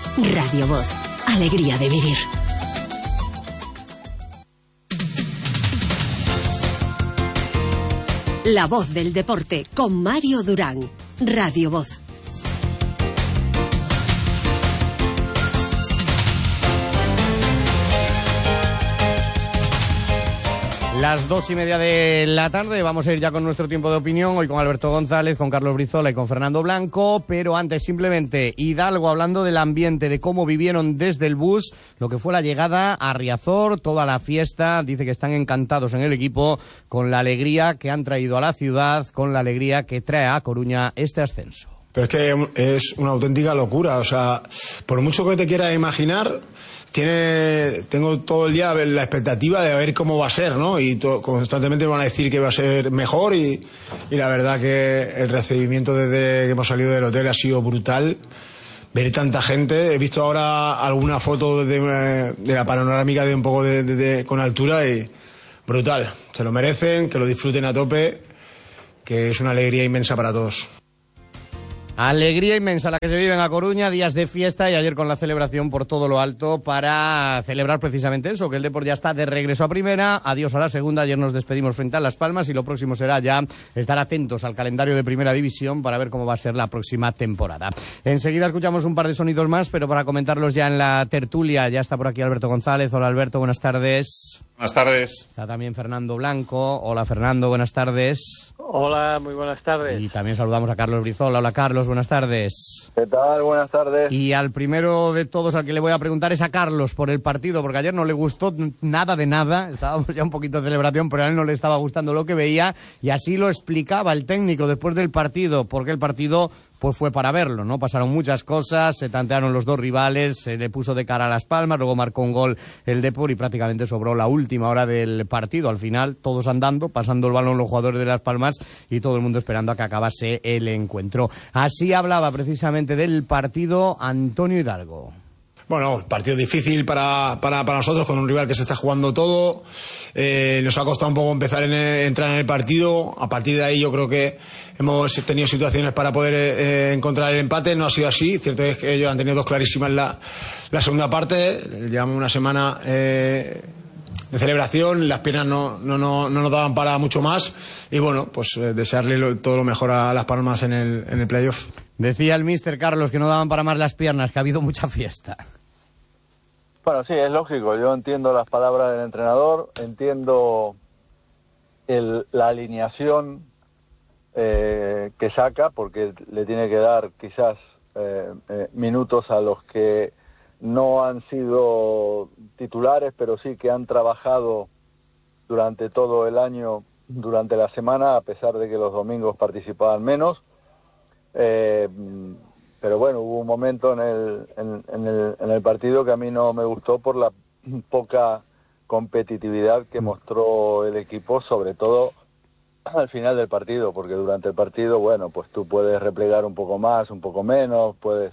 Radio Voz. Alegría de vivir. La voz del deporte con Mario Durán. Radio Voz. Las 2:30 de la tarde, vamos a ir ya con nuestro tiempo de opinión, hoy con Alberto González, con Carlos Brizola y con Fernando Blanco, pero antes simplemente Hidalgo hablando del ambiente, de cómo vivieron desde el bus lo que fue la llegada a Riazor, toda la fiesta, dice que están encantados en el equipo con la alegría que han traído a la ciudad, con la alegría que trae a Coruña este ascenso. Pero es que es una auténtica locura, o sea, por mucho que te quieras imaginar... Tengo todo el día la expectativa de ver cómo va a ser, ¿no? Y constantemente me van a decir que va a ser mejor y la verdad que el recibimiento desde que hemos salido del hotel ha sido brutal. Ver tanta gente, he visto ahora alguna foto de la panorámica de un poco con altura y brutal. Se lo merecen, que lo disfruten a tope, que es una alegría inmensa para todos. Alegría inmensa la que se vive en A Coruña, días de fiesta y ayer con la celebración por todo lo alto para celebrar precisamente eso, que el Depor ya está de regreso a primera, adiós a la segunda, ayer nos despedimos frente a Las Palmas y lo próximo será ya estar atentos al calendario de Primera División para ver cómo va a ser la próxima temporada. Enseguida escuchamos un par de sonidos más, pero para comentarlos ya en la tertulia, ya está por aquí Alberto González. Hola Alberto, buenas tardes. Buenas tardes. Está también Fernando Blanco. Hola Fernando, buenas tardes. Hola, muy buenas tardes. Y también saludamos a Carlos Brizola. Hola Carlos, buenas tardes. ¿Qué tal? Buenas tardes. Y al primero de todos al que le voy a preguntar es a Carlos por el partido, porque ayer no le gustó nada de nada. Estábamos ya un poquito de celebración, pero a él no le estaba gustando lo que veía y así lo explicaba el técnico después del partido, porque el partido pues fue para verlo, ¿no? Pasaron muchas cosas, se tantearon los dos rivales, se le puso de cara a Las Palmas, luego marcó un gol el Depor y prácticamente sobró la última hora del partido. Al final, todos andando, pasando el balón los jugadores de Las Palmas y todo el mundo esperando a que acabase el encuentro. Así hablaba precisamente del partido Antonio Hidalgo. Bueno, partido difícil para nosotros, con un rival que se está jugando todo. Nos ha costado un poco entrar en el partido. A partir de ahí yo creo que hemos tenido situaciones para poder encontrar el empate. No ha sido así. Cierto es que ellos han tenido dos clarísimas la segunda parte. Llevamos una semana de celebración. Las piernas no nos daban para mucho más. Y bueno, pues desearle todo lo mejor a Las Palmas en el playoff. Decía el míster Carlos que no daban para más las piernas, que ha habido mucha fiesta. Bueno, sí, es lógico. Yo entiendo las palabras del entrenador, entiendo la alineación que saca, porque le tiene que dar quizás minutos a los que no han sido titulares, pero sí que han trabajado durante todo el año, durante la semana, a pesar de que los domingos participaban menos. Pero bueno, hubo un momento en el partido que a mí no me gustó por la poca competitividad que mostró el equipo, sobre todo al final del partido, porque durante el partido, bueno, pues tú puedes replegar un poco más, un poco menos, puedes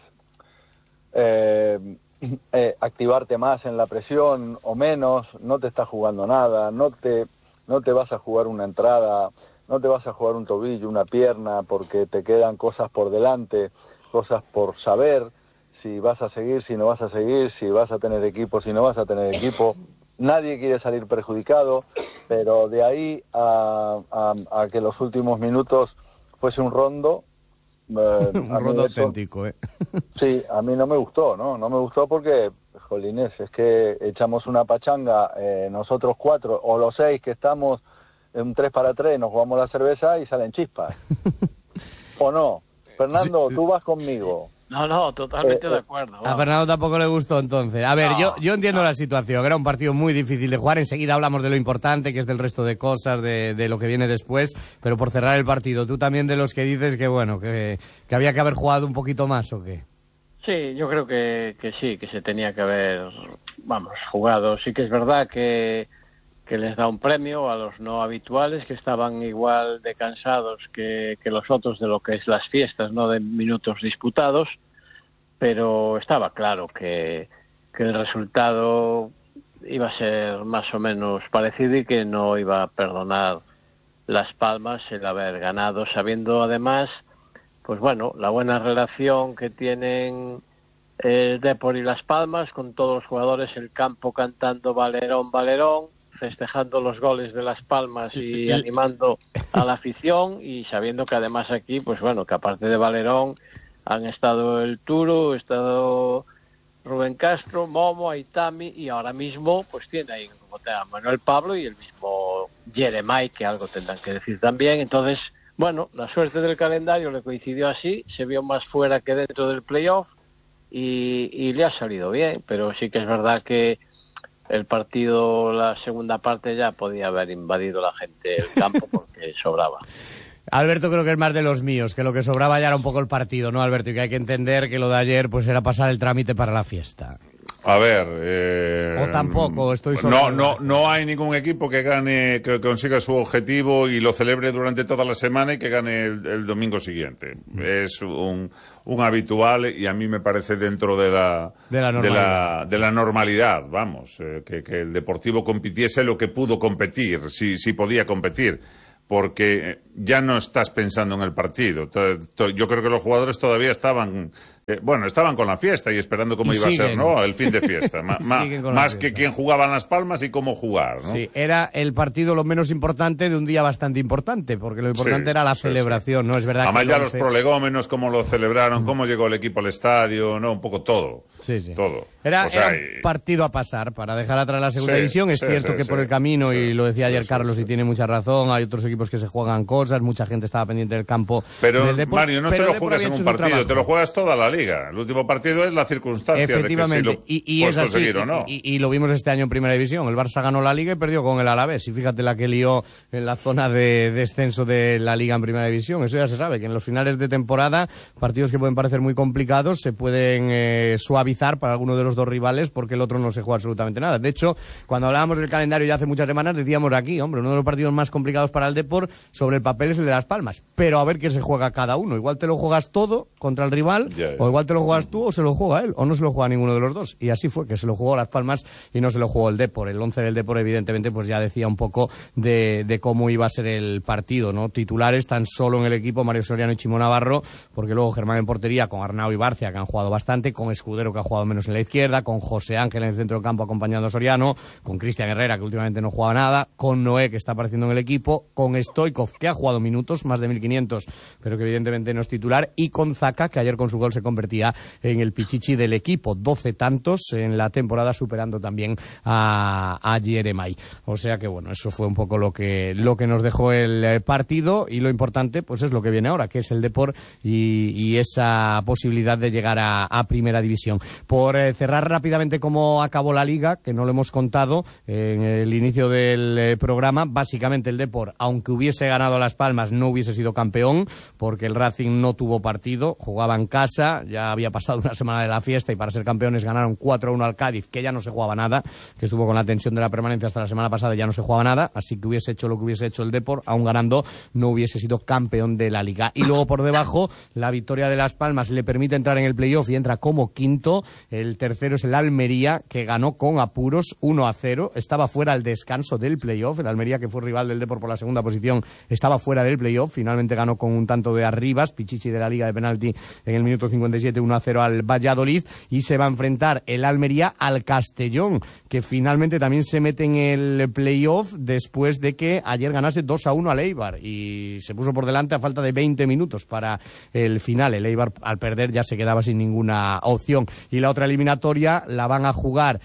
activarte más en la presión o menos, no te estás jugando nada, no te vas a jugar una entrada, no te vas a jugar un tobillo, una pierna, porque te quedan cosas por delante, cosas por saber, si vas a seguir, si no vas a seguir, si vas a tener equipo, si no vas a tener equipo. Nadie quiere salir perjudicado, pero de ahí a que los últimos minutos fuese un rondo... un rondo auténtico, Sí, a mí no me gustó, ¿no? No me gustó porque, jolines, es que echamos una pachanga, nosotros 4 o los 6 que estamos... un 3-3, nos jugamos la cerveza y salen chispas. ¿O no? Fernando, tú vas conmigo. No, totalmente de acuerdo. Vamos. A Fernando tampoco le gustó entonces. A ver, No, yo entiendo la situación. Era un partido muy difícil de jugar. Enseguida hablamos de lo importante, que es del resto de cosas, de lo que viene después. Pero por cerrar el partido, tú también de los que dices que, bueno, que había que haber jugado un poquito más, ¿o qué? Sí, yo creo que sí, que se tenía que haber, jugado. Sí que es verdad que les da un premio a los no habituales, que estaban igual de cansados que los otros de lo que es las fiestas, no de minutos disputados, pero estaba claro que el resultado iba a ser más o menos parecido y que no iba a perdonar Las Palmas el haber ganado, sabiendo además, pues bueno, la buena relación que tienen Depor y Las Palmas, con todos los jugadores, el campo cantando Valerón, Valerón, festejando los goles de Las Palmas y animando a la afición, y sabiendo que además aquí, pues bueno, que aparte de Valerón han estado el Turo, ha estado Rubén Castro, Momo, Aitami, y ahora mismo pues tiene ahí como te llama, Manuel Pablo y el mismo Jeremai, que algo tendrán que decir también. Entonces, bueno, la suerte del calendario le coincidió así, se vio más fuera que dentro del playoff y le ha salido bien, pero sí que es verdad que el partido, la segunda parte, ya podía haber invadido la gente el campo porque sobraba. Alberto creo que es más de los míos, que lo que sobraba ya era un poco el partido, ¿no, Alberto? Y que hay que entender que lo de ayer pues era pasar el trámite para la fiesta. A ver... o tampoco, estoy solo. No hay ningún equipo que gane, que consiga su objetivo y lo celebre durante toda la semana y que gane el domingo siguiente. Es un habitual, y a mí me parece dentro de la normalidad, vamos, que el Deportivo compitiese lo que pudo competir, si podía competir. Porque ya no estás pensando en el partido. Yo creo que los jugadores todavía estaban con la fiesta y esperando cómo iba a ser, ¿no? El fin de fiesta. Más que quién jugaba en Las Palmas y cómo jugar, ¿no? Sí, era el partido lo menos importante de un día bastante importante, porque lo importante era la celebración, ¿no? Es verdad. Además ya los prolegómenos, cómo lo celebraron, cómo llegó el equipo al estadio, ¿no? Un poco todo. Sí. Todo. Era un partido a pasar para dejar atrás la segunda división. Es cierto que por el camino, y lo decía ayer Carlos, y tiene mucha razón, hay otros equipos que se juegan cosas, mucha gente estaba pendiente del campo. Pero, Mario, no te lo juegas en un partido, te lo juegas toda la liga. El último partido es la circunstancia efectivamente, de que si lo puedes conseguir o no. Y lo vimos este año en Primera División. El Barça ganó la Liga y perdió con el Alavés. Y fíjate la que lió en la zona de descenso de la Liga en Primera División. Eso ya se sabe, que en los finales de temporada, partidos que pueden parecer muy complicados se pueden suavizar para alguno de los dos rivales, porque el otro no se juega absolutamente nada. De hecho, cuando hablábamos del calendario ya hace muchas semanas, decíamos aquí, hombre, uno de los partidos más complicados para el Depor sobre el papel es el de Las Palmas. Pero a ver qué se juega cada uno. Igual te lo juegas todo contra el rival, o igual te lo juegas tú, o se lo juega él, o no se lo juega ninguno de los dos. Y así fue, que se lo jugó Las Palmas y no se lo jugó el Depor. El 11 del Depor, evidentemente, pues ya decía un poco de cómo iba a ser el partido, ¿no? Titulares tan solo en el equipo Mario Soriano y Chimo Navarro, porque luego Germán en portería, con Arnau y Barcia, que han jugado bastante, con Escudero, que ha jugado menos en la izquierda, con José Ángel en el centro del campo acompañando a Soriano, con Cristian Herrera, que últimamente no jugaba nada, con Noé, que está apareciendo en el equipo, con Stoikov, que ha jugado minutos, más de 1.500, pero que evidentemente no es titular, y con Zaka, que ayer con su gol se convertía en el pichichi del equipo. 12 tantos en la temporada, superando también a Jeremai. O sea que bueno, eso fue un poco lo que nos dejó el partido, y lo importante pues es lo que viene ahora, que es el Depor y esa posibilidad de llegar a Primera División. Por cerrar rápidamente cómo acabó la Liga, que no lo hemos contado en el inicio del programa, básicamente el Depor, aunque hubiese ganado a Las Palmas, no hubiese sido campeón, porque el Racing no tuvo partido, jugaba en casa, ya había pasado una semana de la fiesta, y para ser campeones ganaron 4-1 al Cádiz, que ya no se jugaba nada, que estuvo con la tensión de la permanencia hasta la semana pasada, ya no se jugaba nada, así que hubiese hecho lo que hubiese hecho el Depor, aún ganando, no hubiese sido campeón de la Liga. Y luego por debajo, la victoria de Las Palmas le permite entrar en el playoff y entra como quinto. El tercero es el Almería, que ganó con apuros 1-0, estaba fuera al descanso del playoff. El Almería, que fue rival del Depor por la segunda posición, estaba fuera del playoff, finalmente ganó con un tanto de Arribas, pichichi de la Liga de penalti, en el minuto 57, 1-0 al Valladolid, y se va a enfrentar el Almería al Castellón, que finalmente también se mete en el playoff después de que ayer ganase 2-1 al Eibar, y se puso por delante a falta de 20 minutos para el final. El Eibar, al perder, ya se quedaba sin ninguna opción. Y la otra eliminatoria la van a jugar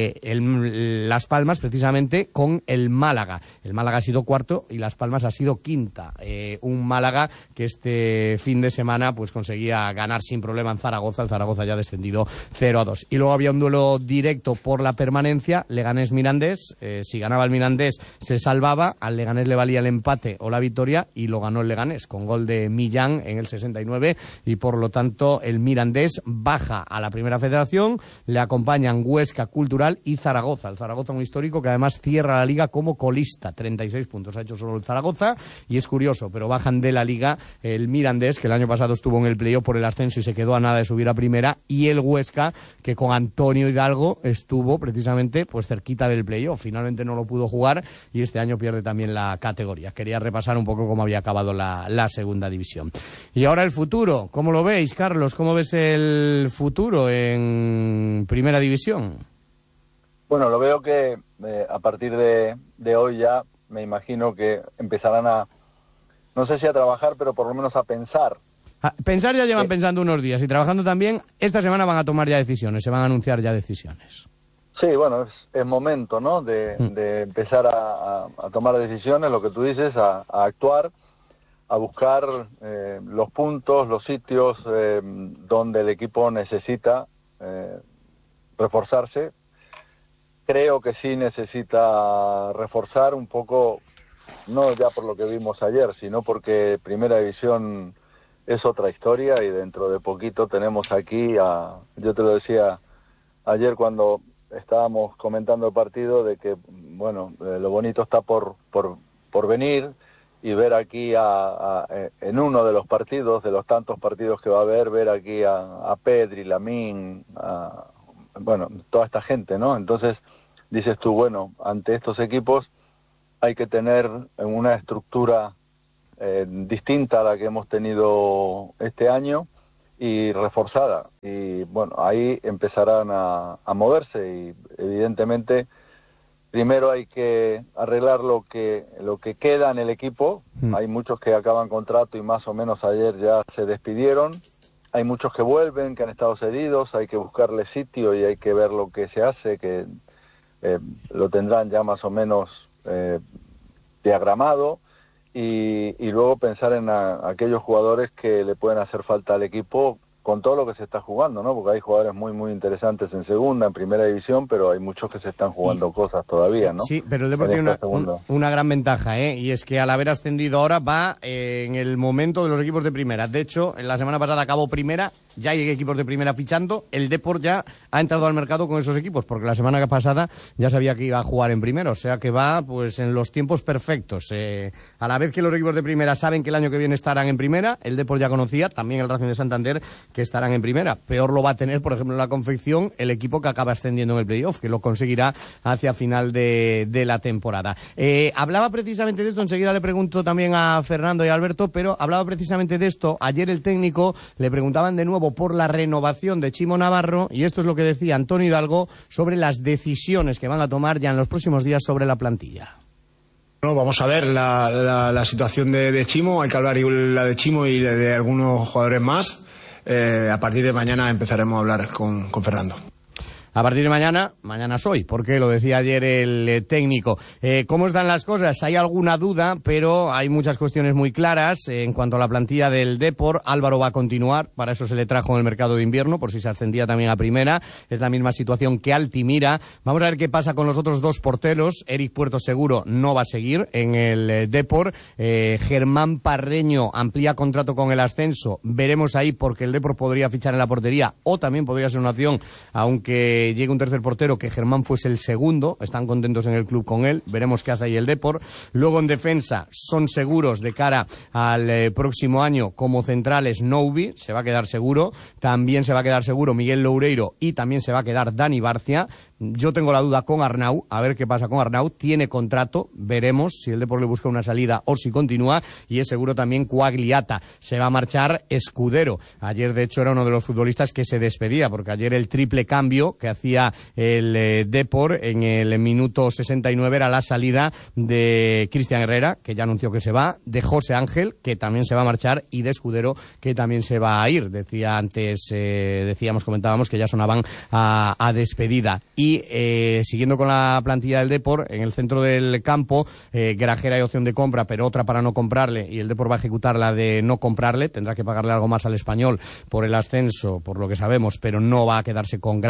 Las Palmas, precisamente, con el Málaga. El Málaga ha sido cuarto y Las Palmas ha sido quinta. Un Málaga que este fin de semana pues conseguía ganar sin problema en Zaragoza. El Zaragoza ya ha descendido 0-2. Y luego había un duelo directo por la permanencia, Leganés-Mirandés. Si ganaba el Mirandés se salvaba, al Leganés le valía el empate o la victoria, y lo ganó el Leganés con gol de Millán en el 69, y por lo tanto el Mirandés baja a la Primera Federación. Le acompañan Huesca, Cultural y Zaragoza. El Zaragoza, un histórico que además cierra la Liga como colista, 36 puntos ha hecho solo el Zaragoza, y es curioso, pero bajan de la Liga el Mirandés, que el año pasado estuvo en el playoff por el ascenso y se quedó quedó a nada de subir a primera, y el Huesca, que con Antonio Hidalgo estuvo precisamente pues cerquita del playoff. Finalmente no lo pudo jugar y este año pierde también la categoría. Quería repasar un poco cómo había acabado la segunda división. Y ahora el futuro, ¿cómo lo veis, Carlos? ¿Cómo ves el futuro en primera división? Bueno, lo veo que a partir de hoy ya me imagino que empezarán a, no sé si a trabajar, pero por lo menos a pensar. Pensar ya llevan pensando unos días, y trabajando también. Esta semana van a tomar ya decisiones, se van a anunciar ya decisiones. Sí, bueno, es momento, ¿no?, de empezar a tomar decisiones, lo que tú dices, a actuar, a buscar los puntos, los sitios donde el equipo necesita reforzarse. Creo que sí necesita reforzar un poco, no ya por lo que vimos ayer, sino porque Primera División es otra historia, y dentro de poquito tenemos aquí yo te lo decía ayer cuando estábamos comentando el partido, de que, bueno, lo bonito está por venir, y ver aquí en uno de los partidos, de los tantos partidos que va a haber, ver aquí a Pedri, Lamín, bueno, toda esta gente, ¿no? Entonces dices tú, bueno, ante estos equipos hay que tener una estructura distinta a la que hemos tenido este año y reforzada. Y bueno, ahí empezarán a moverse, y evidentemente primero hay que arreglar lo que queda en el equipo. Hay muchos que acaban contrato y más o menos ayer ya se despidieron. Hay muchos que vuelven, que han estado cedidos, hay que buscarle sitio y hay que ver lo que se hace, que lo tendrán ya más o menos diagramado, y luego pensar en aquellos jugadores que le pueden hacer falta al equipo con todo lo que se está jugando, ¿no? Porque hay jugadores muy, muy interesantes en segunda, en primera división, pero hay muchos que se están jugando cosas todavía, ¿no? Sí, pero el Depor tiene una gran ventaja, y es que al haber ascendido ahora va en el momento de los equipos de primera. De hecho, en la semana pasada acabó primera, ya hay equipos de primera fichando. El Depor ya ha entrado al mercado con esos equipos, porque la semana pasada ya sabía que iba a jugar en primera, o sea que va pues en los tiempos perfectos. A la vez que los equipos de primera saben que el año que viene estarán en primera, el Depor ya conocía, también el Racing de Santander, que estarán en primera. Peor lo va a tener, por ejemplo, en la confección, el equipo que acaba ascendiendo en el playoff, que lo conseguirá hacia final de la temporada. Hablaba precisamente de esto, enseguida le pregunto también a Fernando y a Alberto, pero hablaba precisamente de esto. Ayer el técnico le preguntaban de nuevo por la renovación de Chimo Navarro, y esto es lo que decía Antonio Hidalgo sobre las decisiones que van a tomar ya en los próximos días sobre la plantilla. No, vamos a ver la situación de Chimo. Hay que hablar la de Chimo y de algunos jugadores más. A partir de mañana empezaremos a hablar con Fernando. A partir de mañana soy, porque lo decía ayer el técnico. ¿Cómo están las cosas? Hay alguna duda, pero hay muchas cuestiones muy claras. En cuanto a la plantilla del Depor, Álvaro va a continuar, para eso se le trajo en el mercado de invierno, por si se ascendía también a primera. Es la misma situación que Altimira. Vamos a ver qué pasa con los otros dos porteros. Eric Puerto seguro no va a seguir en el Depor. Germán Parreño amplía contrato con el ascenso. Veremos ahí, porque el Depor podría fichar en la portería, o también podría ser una opción, aunque llegue un tercer portero, que Germán fuese el segundo. Están contentos en el club con él, veremos qué hace ahí el Depor. Luego en defensa son seguros de cara al próximo año como centrales. Noubi se va a quedar seguro, también se va a quedar seguro Miguel Loureiro, y también se va a quedar Dani Barcia. Yo tengo la duda con Arnau, a ver qué pasa con Arnau. Tiene contrato, veremos si el Depor le busca una salida o si continúa, y es seguro también Quagliata. Se va a marchar Escudero. Ayer de hecho era uno de los futbolistas que se despedía, porque ayer el triple cambio que hacía el Depor en el minuto 69 era la salida de Cristian Herrera, que ya anunció que se va, de José Ángel, que también se va a marchar, y de Escudero, que también se va a ir. Decía antes, comentábamos que ya sonaban a despedida. Y siguiendo con la plantilla del Depor, en el centro del campo, Grajera hay opción de compra, pero otra para no comprarle, y el Depor va a ejecutar la de no comprarle. Tendrá que pagarle algo más al Español por el ascenso, por lo que sabemos, pero no va a quedarse con Grajera.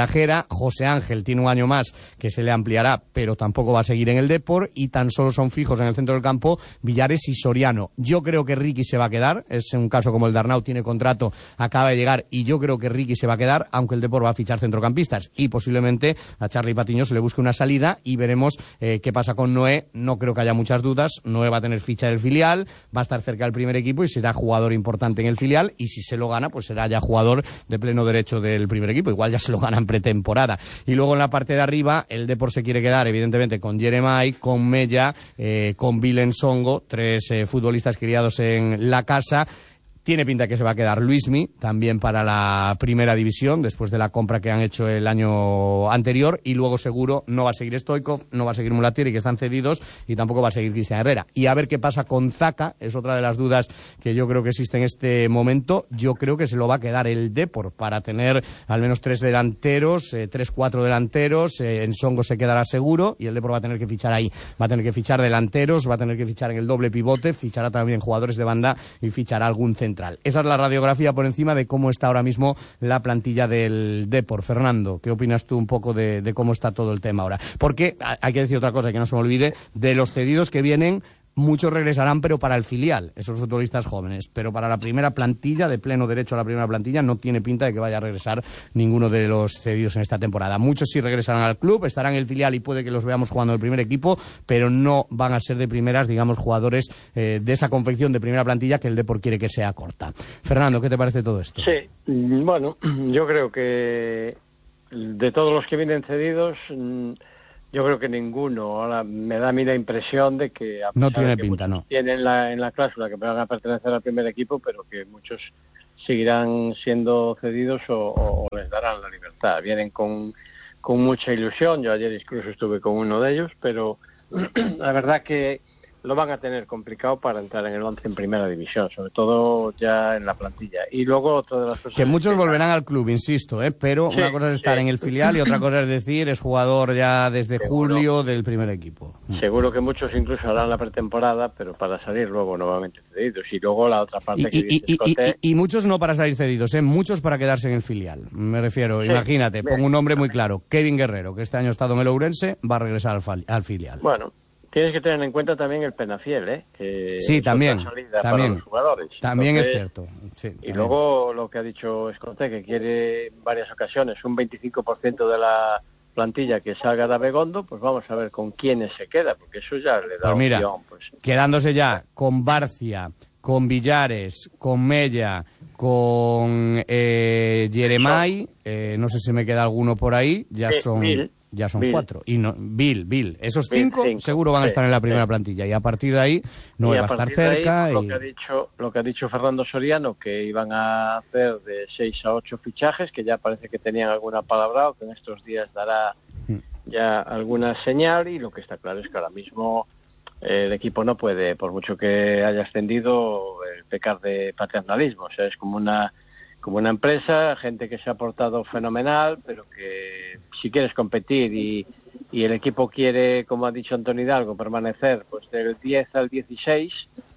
José Ángel tiene un año más que se le ampliará, pero tampoco va a seguir en el Depor, y tan solo son fijos en el centro del campo Villares y Soriano. Yo creo que Ricky se va a quedar, es un caso como el de Arnau, tiene contrato, acaba de llegar, y yo creo que Ricky se va a quedar, aunque el Depor va a fichar centrocampistas, y posiblemente a Charly Patiño se le busque una salida, y veremos qué pasa con Noé. No creo que haya muchas dudas, Noé va a tener ficha del filial, va a estar cerca del primer equipo y será jugador importante en el filial, y si se lo gana, pues será ya jugador de pleno derecho del primer equipo, igual ya se lo gana en pretemporada. Y luego en la parte de arriba, el Depor se quiere quedar evidentemente con Jeremai, con Mella, con Vilen Songo, 3 futbolistas criados en la casa. Tiene pinta que se va a quedar Luismi, también para la primera división, después de la compra que han hecho el año anterior, y luego seguro no va a seguir Stoikov, no va a seguir Mulatieri, que están cedidos, y tampoco va a seguir Cristian Herrera. Y a ver qué pasa con Zaka, es otra de las dudas que yo creo que existe en este momento. Yo creo que se lo va a quedar el Depor para tener al menos 3 delanteros, 3-4 delanteros. En Songo se quedará seguro, y el Depor va a tener que fichar ahí, va a tener que fichar delanteros, va a tener que fichar en el doble pivote, fichará también jugadores de banda y fichará algún central. Esa es la radiografía por encima de cómo está ahora mismo la plantilla del Depor. Fernando, ¿qué opinas tú un poco de cómo está todo el tema ahora? Porque hay que decir otra cosa, que no se me olvide, de los cedidos que vienen, muchos regresarán, pero para el filial, esos futbolistas jóvenes. Pero para la primera plantilla, de pleno derecho a la primera plantilla, no tiene pinta de que vaya a regresar ninguno de los cedidos en esta temporada. Muchos sí regresarán al club, estarán en el filial y puede que los veamos jugando en el primer equipo, pero no van a ser de primeras, digamos, jugadores de esa confección de primera plantilla que el Depor quiere que sea corta. Fernando, ¿qué te parece todo esto? Sí, bueno, yo creo que de todos los que vienen cedidos, yo creo que ninguno. Ahora me da a mí la impresión de que no tiene pinta, no. Tienen en la cláusula que van a pertenecer al primer equipo, pero que muchos seguirán siendo cedidos o les darán la libertad. Vienen con mucha ilusión. Yo ayer incluso estuve con uno de ellos, pero la verdad que lo van a tener complicado para entrar en el 11 en primera división, sobre todo ya en la plantilla. Y luego otra de las cosas... Que muchos volverán al club, insisto, pero sí, una cosa es estar en el filial y otra cosa es decir, es jugador ya desde julio del primer equipo. Seguro que muchos incluso harán la pretemporada, pero para salir luego nuevamente cedidos. Y luego la otra parte y muchos no para salir cedidos, muchos para quedarse en el filial. Me refiero, sí, imagínate, pongo un nombre muy claro, Kevin Guerrero, que este año ha estado en el Ourense, va a regresar al filial. Bueno, tienes que tener en cuenta también el Penafiel, que sí, también para los jugadores. También entonces, es cierto. Sí, y también. Luego lo que ha dicho Escote, que quiere en varias ocasiones un 25% de la plantilla que salga de Abegondo, pues vamos a ver con quiénes se queda, porque eso ya le da opción. Pues quedándose ya con Barcia, con Villares, con Mella, con Jeremai, no sé si me queda alguno por ahí, ya son... Ya son Bill. 4. Y no, Bill. Esos 5 seguro van a estar en la primera plantilla. Y a partir de ahí no va a estar cerca. Ahí, lo que ha dicho Fernando Soriano, que iban a hacer de 6 a 8 fichajes, que ya parece que tenían alguna palabra, o que en estos días dará ya alguna señal. Y lo que está claro es que ahora mismo el equipo no puede, por mucho que haya ascendido, pecar de paternalismo. O sea, es como una empresa, gente que se ha portado fenomenal, pero que si quieres competir y el equipo quiere, como ha dicho Antonio Hidalgo, permanecer pues del 10 al 16,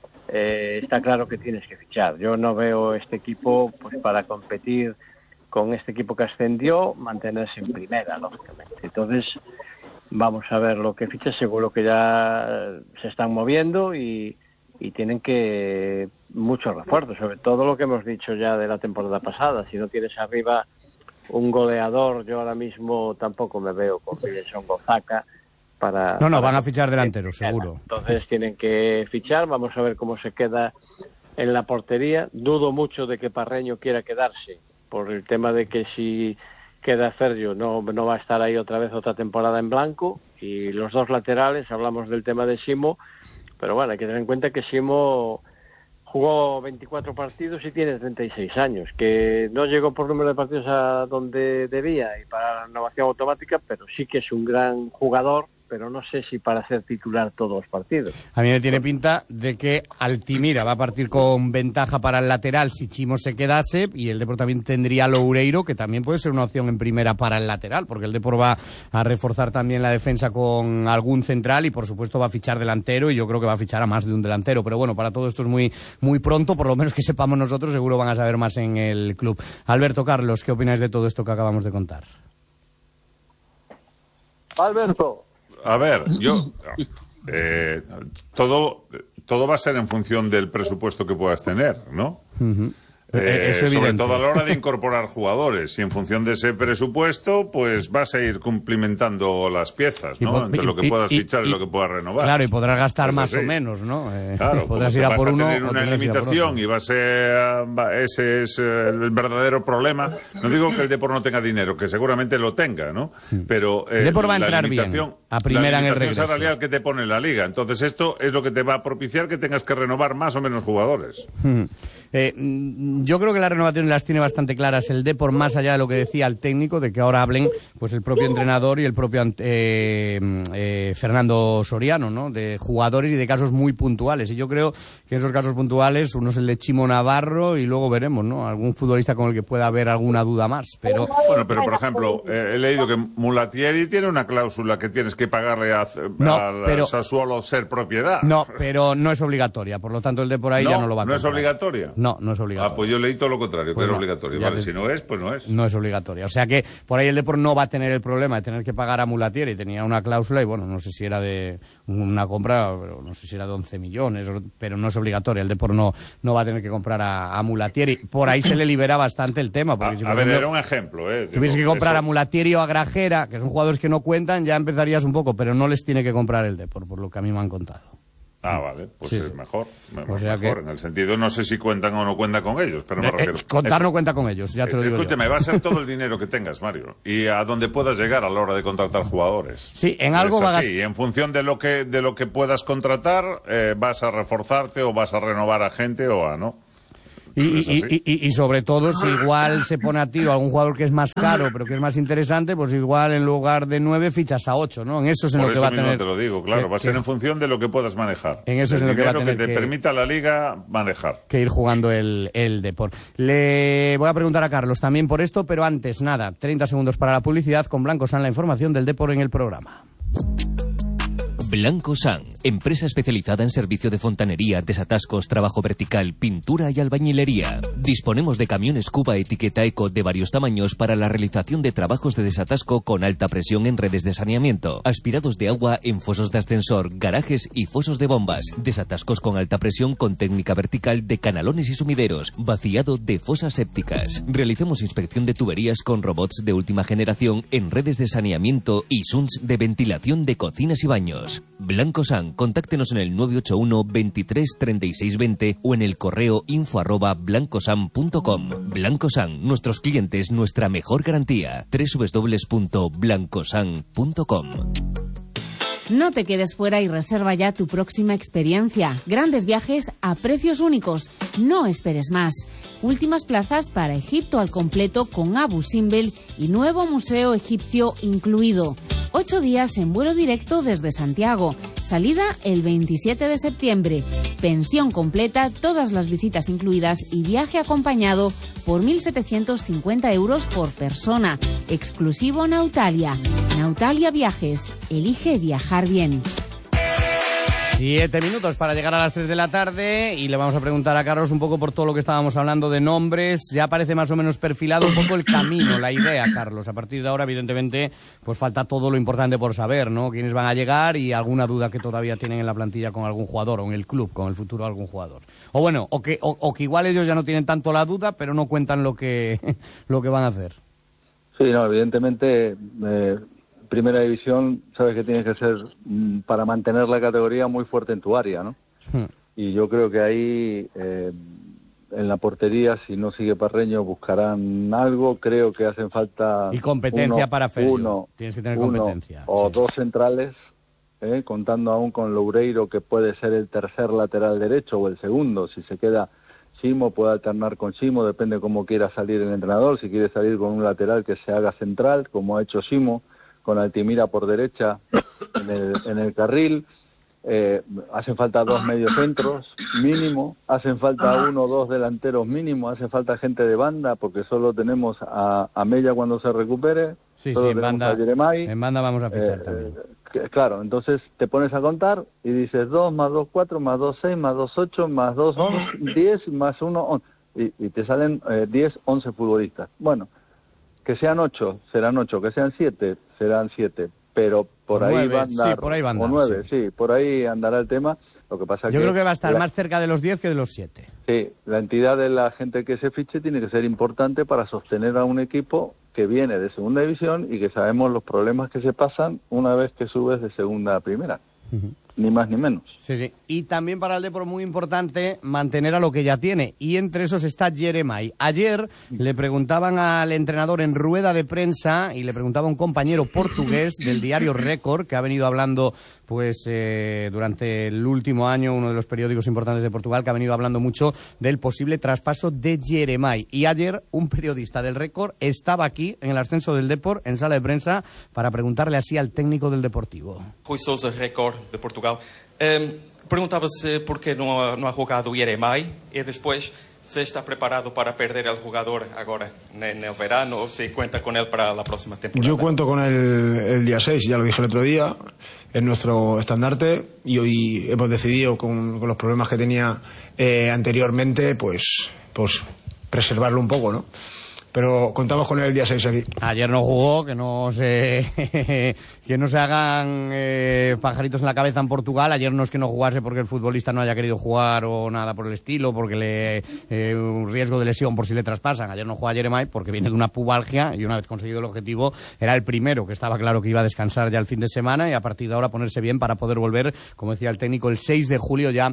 está claro que tienes que fichar. Yo no veo este equipo pues para competir con este equipo que ascendió, mantenerse en primera, lógicamente. Entonces, vamos a ver lo que ficha. Seguro que ya se están moviendo y tienen que muchos refuerzos, sobre todo lo que hemos dicho ya de la temporada pasada. Si no tienes arriba un goleador, yo ahora mismo tampoco me veo con Wilson Gozaca para... No, van a fichar delanteros, seguro. Entonces tienen que fichar, vamos a ver cómo se queda en la portería. Dudo mucho de que Parreño quiera quedarse, por el tema de que si queda Sergio no va a estar ahí otra vez otra temporada en blanco. Y los dos laterales, hablamos del tema de Simo, pero bueno, hay que tener en cuenta que Simo jugó 24 partidos y tiene 36 años, que no llegó por número de partidos a donde debía y para la renovación automática, pero sí que es un gran jugador, pero no sé si para ser titular todos los partidos. A mí me tiene pinta de que Altimira va a partir con ventaja para el lateral si Chimo se quedase, y el Depor también tendría a Loureiro, que también puede ser una opción en primera para el lateral, porque el Depor va a reforzar también la defensa con algún central y por supuesto va a fichar delantero, y yo creo que va a fichar a más de un delantero, pero bueno, para todo esto es muy, muy pronto, por lo menos que sepamos nosotros, seguro van a saber más en el club. Alberto, Carlos, ¿qué opináis de todo esto que acabamos de contar? Alberto. A ver, todo va a ser en función del presupuesto que puedas tener, ¿no? Sobre todo a la hora de incorporar jugadores. Y en función de ese presupuesto, pues vas a ir cumplimentando las piezas, ¿no? Entre lo que puedas fichar y lo que puedas renovar. Claro, y podrás gastar más o menos, ¿no? Claro, podrás ir a por uno. Vas a tener una limitación y ese es el verdadero problema. No digo que el Depor no tenga dinero, que seguramente lo tenga, ¿no? Pero el Depor va a entrar bien a primera en el regreso. Salarial que te pone la Liga. Entonces esto es lo que te va a propiciar que tengas que renovar más o menos jugadores. Yo creo que las renovaciones las tiene bastante claras el Depor, más allá de lo que decía el técnico, de que ahora hablen pues el propio entrenador y el propio Fernando Soriano, ¿no? De jugadores y de casos muy puntuales. Y yo creo que esos casos puntuales, uno es el de Chimo Navarro y luego veremos, ¿no? Algún futbolista con el que pueda haber alguna duda más. Pero por ejemplo, he leído que Mulatieri tiene una cláusula que tienes que pagarle al Sassuolo ser propiedad. No, pero no es obligatoria. Por lo tanto, el Depor ahí ya no lo va a comprar. ¿No es obligatoria? No es obligatoria. Pues yo leí todo lo contrario, que era obligatorio. Vale, si no es, pues no es. No es obligatoria. O sea que por ahí el Depor no va a tener el problema de tener que pagar a Mulatieri. Tenía una cláusula y bueno, no sé si era de una compra, pero no sé si era de 11 millones, pero no es obligatoria. El Depor no va a tener que comprar a Mulatieri. Por ahí se le libera bastante el tema. Porque si, por ejemplo, era un ejemplo. Tuviese que comprar a Mulatieri o a Grajera, que son jugadores que no cuentan, ya empezarías un poco, pero no les tiene que comprar el Depor, por lo que a mí me han contado. Vale, pues sí, es mejor. O sea mejor en el sentido, no sé si cuentan o no cuentan con ellos, pero me refiero. Contar no cuenta con ellos, ya te lo digo. Escúchame, va a ser todo el dinero que tengas, Mario, y a donde puedas llegar a la hora de contratar jugadores. Sí, en algo va a gastar. Sí, en función de lo que puedas contratar, vas a reforzarte o vas a renovar a gente o a no. Y sobre todo, si igual se pone a tiro a algún jugador que es más caro, pero que es más interesante, pues igual en lugar de 9 fichas a 8, ¿no? En eso es en lo que va a tener. Te lo digo, claro, va a ser en función de lo que puedas manejar. En eso es en lo que va a tener que te permita la Liga manejar. Que ir jugando el Depor. Le voy a preguntar a Carlos también por esto, pero antes, 30 segundos para la publicidad. Con Blanco San, la información del Depor en el programa. Blanco San, empresa especializada en servicio de fontanería, desatascos, trabajo vertical, pintura y albañilería. Disponemos de camiones Cuba etiqueta Eco de varios tamaños para la realización de trabajos de desatasco con alta presión en redes de saneamiento, aspirados de agua en fosos de ascensor, garajes y fosos de bombas, desatascos con alta presión con técnica vertical de canalones y sumideros, vaciado de fosas sépticas. Realizamos inspección de tuberías con robots de última generación en redes de saneamiento y SUNS de ventilación de cocinas y baños. Blanco San, contáctenos en el 981 23 36 20 o en el correo info@blancosan.com. Blanco San, nuestros clientes, nuestra mejor garantía. www.blancosan.com. No te quedes fuera y reserva ya tu próxima experiencia. Grandes viajes a precios únicos. No esperes más. Últimas plazas para Egipto al completo con Abu Simbel y nuevo museo egipcio incluido. 8 días en vuelo directo desde Santiago. Salida el 27 de septiembre. Pensión completa, todas las visitas incluidas y viaje acompañado por 1.750 euros por persona. Exclusivo Nautalia. Nautalia Viajes. Elige viajar bien. 7 minutos para llegar a las 3 de la tarde y le vamos a preguntar a Carlos un poco por todo lo que estábamos hablando de nombres. Ya parece más o menos perfilado un poco el camino, la idea, Carlos. A partir de ahora, evidentemente, pues falta todo lo importante por saber, ¿no? Quiénes van a llegar y alguna duda que todavía tienen en la plantilla con algún jugador o en el club con el futuro de algún jugador. O bueno, o que igual ellos ya no tienen tanto la duda, pero no cuentan lo que van a hacer. Sí, no, evidentemente... Primera división, sabes que tienes que ser, para mantener la categoría, muy fuerte en tu área, ¿no? Y yo creo que ahí, en la portería, si no sigue Parreño, buscarán algo. Creo que hacen falta... Y competencia para Ferio. Tienes que tener competencia. O dos centrales, contando aún con Loureiro, que puede ser el tercer lateral derecho o el segundo. Si se queda Chimo, puede alternar con Chimo, depende cómo quiera salir el entrenador. Si quiere salir con un lateral que se haga central, como ha hecho Chimo, con Altimira por derecha en el carril. Hacen falta 2 mediocentros mínimo, hacen falta 1 o 2 delanteros mínimo, hace falta gente de banda, porque solo tenemos a Mella cuando se recupere. Sí, en banda vamos a fichar también. Claro, entonces te pones a contar y dices 2 más 2, 4, más 2, 6, más 2, 8, más 2, 10, más 1, 11. Y te salen 10, 11 futbolistas. Bueno, que sean 8, serán 8, que sean 7, serán 7. pero por ahí 9, va a andar, sí, por ahí va a andar, o 9, sí. sí, por ahí andará el tema. Lo que pasa Yo creo que va a estar más cerca de los 10 que de los 7. Sí, la entidad de la gente que se fiche tiene que ser importante para sostener a un equipo que viene de segunda división y que sabemos los problemas que se pasan una vez que subes de segunda a primera. Ni más ni menos. Sí, sí. Y también para el Depor muy importante mantener a lo que ya tiene. Y entre esos está Jeremai. Ayer le preguntaban al entrenador en rueda de prensa y le preguntaba a un compañero portugués del diario Récord, que ha venido hablando pues durante el último año, uno de los periódicos importantes de Portugal, que ha venido hablando mucho del posible traspaso de Jeremai. Y ayer un periodista del Récord estaba aquí en el ascenso del Depor, en sala de prensa, para preguntarle así al técnico del Deportivo. Rui Sousa, Record de Portugal. Perguntava-se por que não ha jogado o Jeremai e depois se está preparado para perder al jugador ahora en el verano o se cuenta con él para la próxima temporada. Yo cuento con él el día 6, ya lo dije el otro día, es nuestro estandarte y hoy hemos decidido con los problemas que tenía anteriormente pues preservarlo un poco, ¿no? Pero contamos con él el día 6 aquí. Ayer no jugó, que no se hagan pajaritos en la cabeza en Portugal. Ayer no es que no jugase porque el futbolista no haya querido jugar o nada por el estilo, porque un riesgo de lesión por si le traspasan. Ayer no juega Jeremai porque viene de una pubalgia y una vez conseguido el objetivo era el primero, que estaba claro que iba a descansar ya el fin de semana y a partir de ahora ponerse bien para poder volver, como decía el técnico, el 6 de julio ya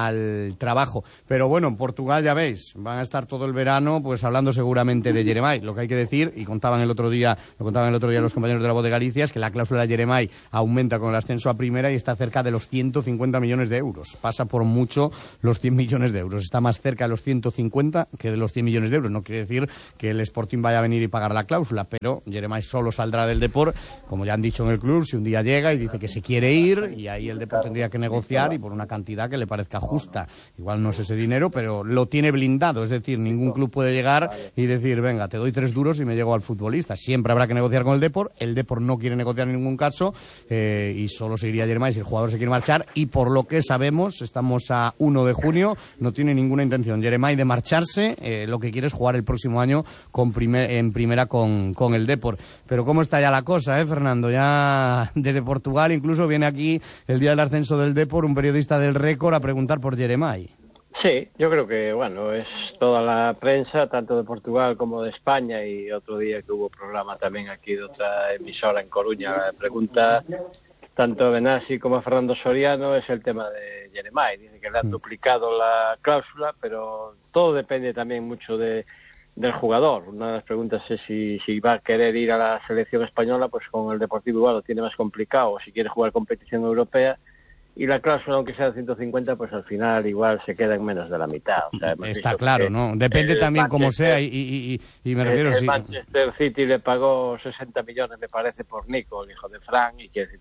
al trabajo. Pero bueno, en Portugal ya veis, van a estar todo el verano pues hablando seguramente de Jeremai. Lo que hay que decir, y lo contaban el otro día los compañeros de La Voz de Galicia, es que la cláusula de Jeremai aumenta con el ascenso a primera y está cerca de los 150 millones de euros. Pasa por mucho los 100 millones de euros. Está más cerca de los 150 que de los 100 millones de euros. No quiere decir que el Sporting vaya a venir y pagar la cláusula, pero Jeremai solo saldrá del Depor, como ya han dicho en el club, si un día llega y dice que se quiere ir, y ahí el Depor tendría que negociar y por una cantidad que le parezca justa. Igual no es ese dinero, pero lo tiene blindado. Es decir, ningún club puede llegar y decir, venga, te doy 3 duros y me llego al futbolista. Siempre habrá que negociar con el Depor. El Depor no quiere negociar en ningún caso y solo seguiría Jeremai si el jugador se quiere marchar, y por lo que sabemos, estamos a 1 de junio, no tiene ninguna intención Jeremai de marcharse. Lo que quiere es jugar el próximo año en primera con el Depor. Pero cómo está ya la cosa, Fernando. Ya desde Portugal incluso viene aquí el día del ascenso del Depor un periodista del Récord a preguntar por Jeremai. Sí, yo creo que, bueno, es toda la prensa, tanto de Portugal como de España, y otro día que hubo programa también aquí de otra emisora en Coruña, pregunta tanto a Benassi como a Fernando Soriano, es el tema de Jeremai. Dice que le han duplicado la cláusula, pero todo depende también mucho del jugador. Una de las preguntas es si va a querer ir a la selección española, pues con el Deportivo igual lo tiene más complicado, o si quiere jugar competición europea. Y la cláusula, aunque sea de 150, pues al final igual se queda en menos de la mitad. O sea, está claro, ¿no? Depende también cómo sea y me refiero... El Manchester City le pagó 60 millones, me parece, por Nico, el hijo de Fran, y que